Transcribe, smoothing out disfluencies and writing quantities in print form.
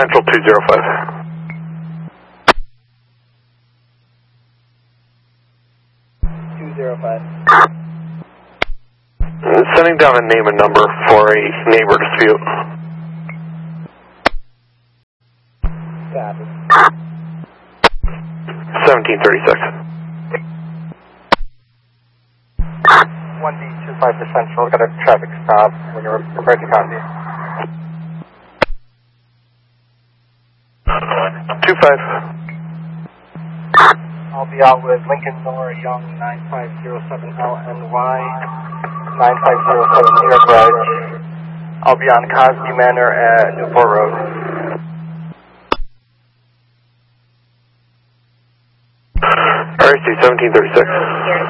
Central 205. Sending down a name and number for a neighbor dispute. Got it. 1736. 1D25 to Central, got a traffic stop when you're prepared to copy. 25. I'll be out with Lincoln Nora Young 9507LNY 9507 New York Bridge. I'll be on Cosby Manor at Newport Road. RST 1736.